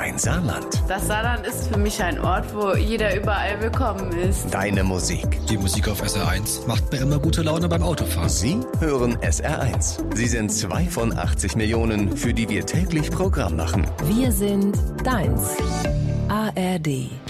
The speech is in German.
Dein Saarland. Das Saarland ist für mich ein Ort, wo jeder überall willkommen ist. Deine Musik. Die Musik auf SR1 macht mir immer gute Laune beim Autofahren. Sie hören SR1. Sie sind 2 von 80 Millionen, für die wir täglich Programm machen. Wir sind deins. ARD.